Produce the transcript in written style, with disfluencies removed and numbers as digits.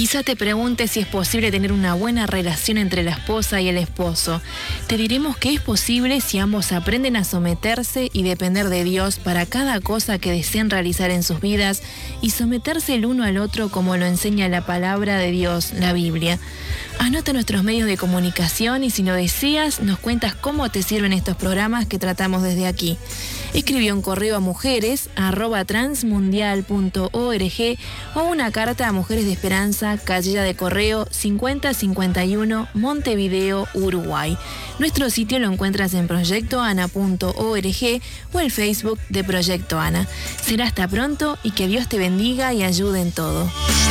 Quizá te preguntes si es posible tener una buena relación entre la esposa y el esposo. Te diremos que es posible si ambos aprenden a someterse y depender de Dios para cada cosa que deseen realizar en sus vidas y someterse el uno al otro como lo enseña la palabra de Dios, la Biblia. Anota nuestros medios de comunicación y si lo deseas, nos cuentas cómo te sirven estos programas que tratamos desde aquí. Escribe un correo a mujeres@transmundial.org o una carta a Mujeres de Esperanza, casilla de correo 5051, Montevideo, Uruguay. Nuestro sitio lo encuentras en proyectoana.org o el Facebook de Proyecto Ana. Será hasta pronto y que Dios te bendiga y ayude en todo.